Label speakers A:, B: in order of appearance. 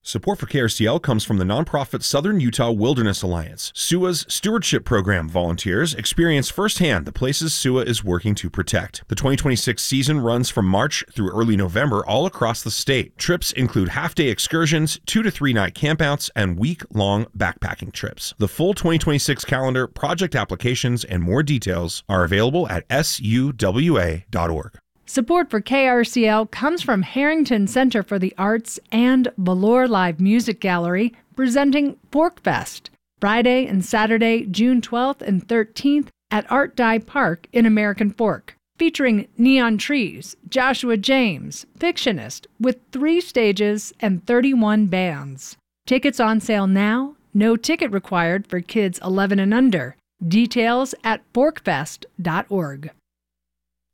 A: Support for KRCL comes from the nonprofit Southern Utah Wilderness Alliance. SUA's Stewardship Program volunteers experience firsthand the places SUA is working to protect. The 2026 season runs from March through early November all across the state. Trips include half-day excursions, 2 to 3 night campouts, and week-long backpacking trips. The full 2026 calendar, project applications, and more details are available at suwa.org.
B: Support for KRCL comes from Harrington Center for the Arts and Valor Live Music Gallery, presenting Forkfest, Friday and Saturday, June 12th and 13th at Art Dye Park in American Fork, featuring Neon Trees, Joshua James, Fictionist, with 3 stages and 31 bands. Tickets on sale now, no ticket required for kids 11 and under. Details at forkfest.org.